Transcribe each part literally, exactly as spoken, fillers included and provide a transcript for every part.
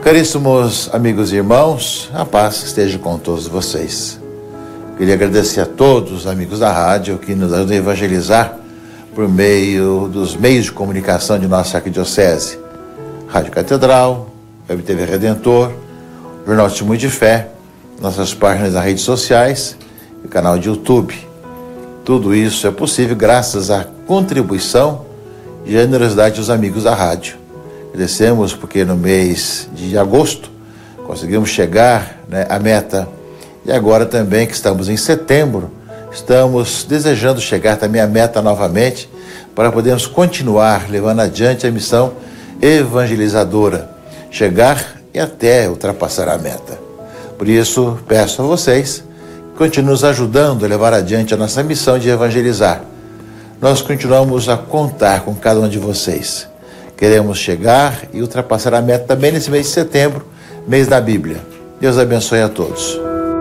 Caríssimos amigos e irmãos, a paz esteja com todos vocês. Queria agradecer a todos os amigos da rádio que nos ajudam a evangelizar por meio dos meios de comunicação de nossa arquidiocese. Rádio Catedral, Web T V Redentor, Jornal Testemunho de Fé, nossas páginas nas redes sociais e o canal de YouTube. Tudo isso é possível graças à contribuição e generosidade dos amigos da rádio. Agradecemos porque no mês de agosto conseguimos chegar, né, à meta. E agora também que estamos em setembro, estamos desejando chegar também à meta novamente para podermos continuar levando adiante a missão evangelizadora, chegar e até ultrapassar a meta. Por isso, peço a vocês que continuem nos ajudando a levar adiante a nossa missão de evangelizar. Nós continuamos a contar com cada um de vocês. Queremos chegar e ultrapassar a meta também nesse mês de setembro, mês da Bíblia. Deus abençoe a todos.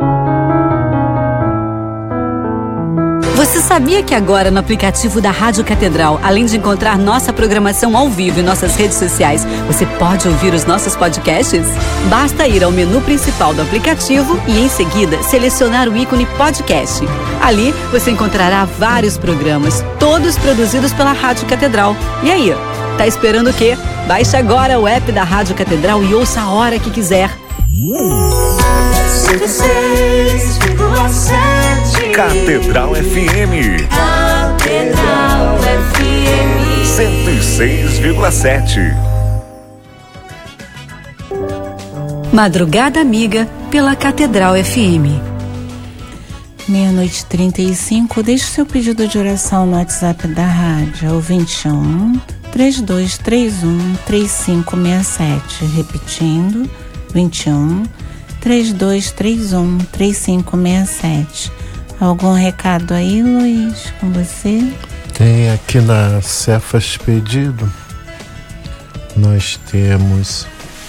Você sabia que agora no aplicativo da Rádio Catedral, além de encontrar nossa programação ao vivo em nossas redes sociais, você pode ouvir os nossos podcasts? Basta ir ao menu principal do aplicativo e em seguida selecionar o ícone podcast. Ali você encontrará vários programas, todos produzidos pela Rádio Catedral. E aí, tá esperando o quê? Baixe agora o app da Rádio Catedral e ouça a hora que quiser. cento e seis vírgula sete Catedral F M. Catedral F M cento e seis vírgula sete. Madrugada Amiga pela Catedral F M. Meia-noite e trinta e cinco. Deixe seu pedido de oração no WhatsApp da rádio, é o vinte e um, três dois três um, três cinco seis sete. Repetindo, vinte e um, três dois três um, três cinco seis sete. Algum recado aí, Luiz, com você? Tem aqui na Cefas Pedido, nós temos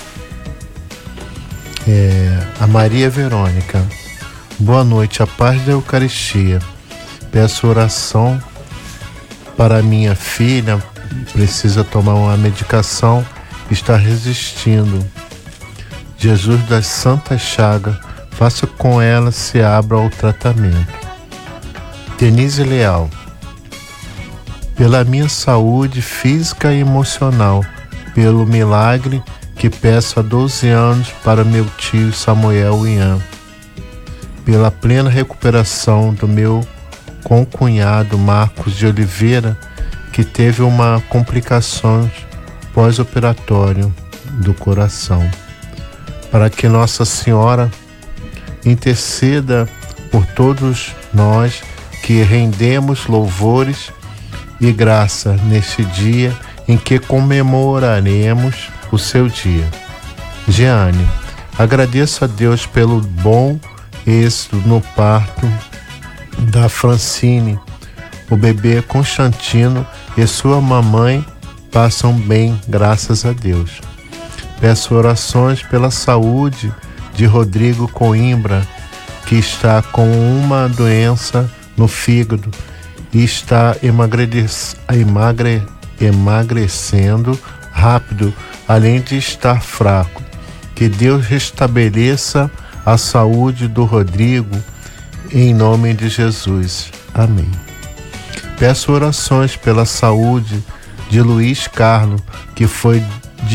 é, a Maria Verônica. Boa noite, a paz da Eucaristia. Peço oração para minha filha, precisa tomar uma medicação, está resistindo. Jesus das Santas Chagas, faça com ela se abra ao tratamento. Denise Leal. Pela minha saúde física e emocional, pelo milagre que peço há doze anos para meu tio Samuel Ian, pela plena recuperação do meu concunhado Marcos de Oliveira, que teve uma complicação pós-operatório do coração, para que Nossa Senhora interceda por todos nós que rendemos louvores e graça neste dia em que comemoraremos o seu dia. Jeane, agradeço a Deus pelo bom êxito no parto da Francine. O bebê Constantino e sua mamãe passam bem, graças a Deus. Peço orações pela saúde de Rodrigo Coimbra, que está com uma doença no fígado e está emagre... Emagre... emagrecendo rápido, além de estar fraco. Que Deus restabeleça a saúde do Rodrigo, em nome de Jesus. Amém. Peço orações pela saúde de Luiz Carlos, que foi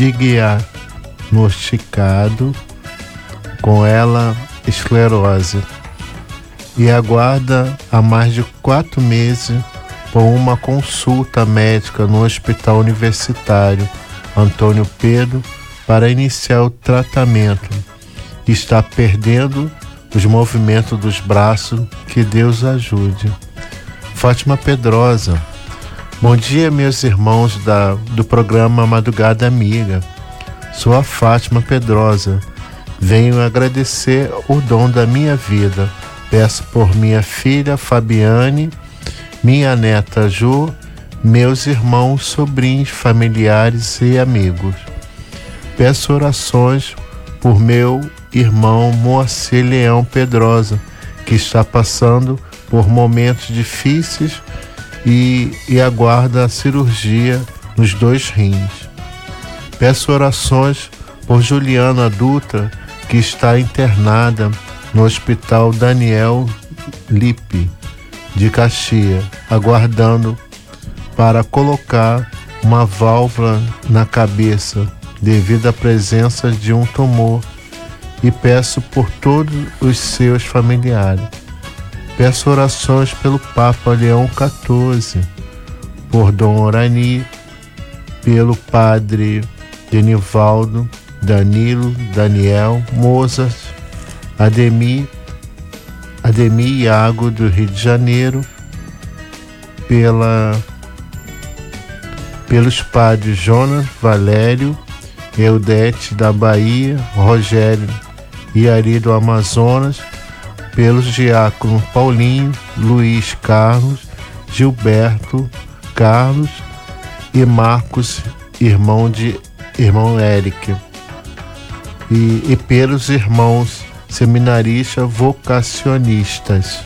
diagnosticado com ela esclerose e aguarda há mais de quatro meses por uma consulta médica no Hospital Universitário Antônio Pedro para iniciar o tratamento. Está perdendo os movimentos dos braços, que Deus ajude. Fátima Pedrosa. Bom dia, meus irmãos da, do programa Madrugada Amiga. Sou a Fátima Pedrosa. Venho agradecer o dom da minha vida. Peço por minha filha Fabiane, minha neta Ju, meus irmãos, sobrinhos, familiares e amigos. Peço orações por meu irmão Moacir Leão Pedrosa, que está passando por momentos difíceis e, e aguarda a cirurgia nos dois rins. Peço orações por Juliana Dutra, que está internada no Hospital Daniel Lippe de Caxias, aguardando para colocar uma válvula na cabeça devido à presença de um tumor, e peço por todos os seus familiares. Peço orações pelo Papa Leão quatorze, por Dom Orani, pelo Padre Genivaldo, Danilo, Daniel, Mozart, Ademir, Ademir Iago do Rio de Janeiro, pela, pelos padres Jonas, Valério, Eudete da Bahia, Rogério e Ari do Amazonas, pelos diáconos Paulinho, Luiz Carlos, Gilberto Carlos e Marcos, irmão de irmão Eric, e, e pelos irmãos seminaristas vocacionistas.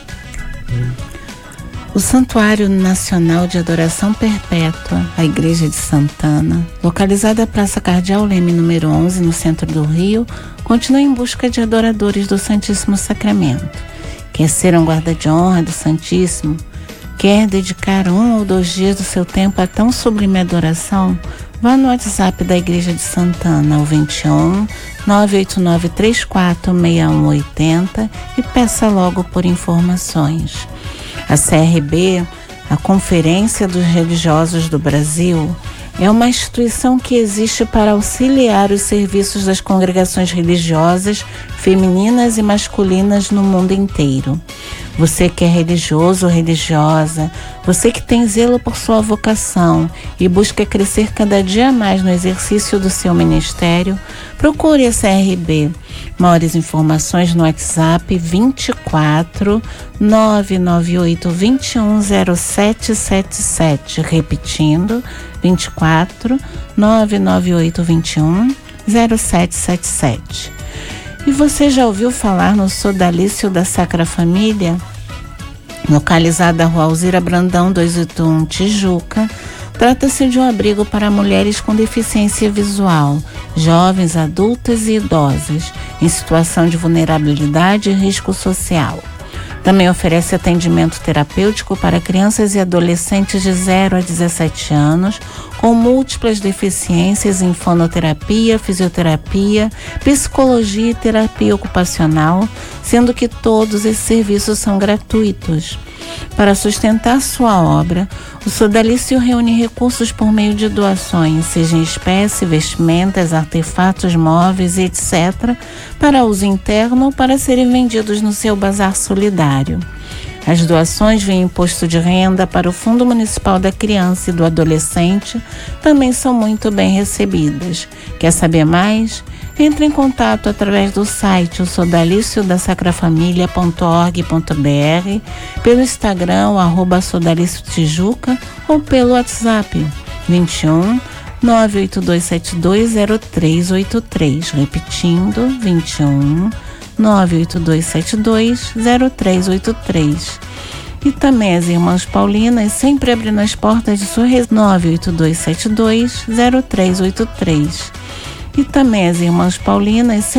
O Santuário Nacional de Adoração Perpétua, a Igreja de Santana, localizada na Praça Cardeal Leme, número onze, no centro do Rio, continua em busca de adoradores do Santíssimo Sacramento. Quer ser um guarda de honra do Santíssimo? Quer dedicar um ou dois dias do seu tempo a tão sublime adoração? Vá no WhatsApp da Igreja de Santana, ao vinte e um, nove oito nove três quatro, seis um oito zero, e peça logo por informações. A C R B, a Conferência dos Religiosos do Brasil, é uma instituição que existe para auxiliar os serviços das congregações religiosas femininas e masculinas no mundo inteiro. Você que é religioso ou religiosa, você que tem zelo por sua vocação e busca crescer cada dia mais no exercício do seu ministério, procure a C R B. Maiores informações no WhatsApp vinte e quatro, nove nove oito, vinte e um, zero sete sete sete. Repetindo, vinte e quatro, nove nove oito, vinte e um, zero sete sete sete. E você já ouviu falar no Sodalício da Sacra Família? Localizada na Rua Alzira Brandão, duzentos e oitenta e um, Tijuca, trata-se de um abrigo para mulheres com deficiência visual, jovens, adultas e idosas, em situação de vulnerabilidade e risco social. Também oferece atendimento terapêutico para crianças e adolescentes de zero a dezessete anos, com múltiplas deficiências em fonoterapia, fisioterapia, psicologia e terapia ocupacional, sendo que todos esses serviços são gratuitos. Para sustentar sua obra, o Sodalício reúne recursos por meio de doações, seja em espécie, vestimentas, artefatos móveis, etcétera, para uso interno ou para serem vendidos no seu bazar solidário. As doações vêm imposto de renda para o Fundo Municipal da Criança e do Adolescente, também são muito bem recebidas. Quer saber mais? Entre em contato através do site o sodalício da sacrafamilia ponto org ponto br, pelo Instagram, o arroba Sodalício Tijuca, ou pelo WhatsApp vinte e um, nove oito dois sete dois, zero três oito três. Repetindo, vinte e um, nove oito dois sete dois, zero três oito três. E também as Irmãs Paulinas, sempre abrindo as portas de sua residência, nove oito dois sete dois, zero três oito três. E também as Irmãs Paulinas, sempre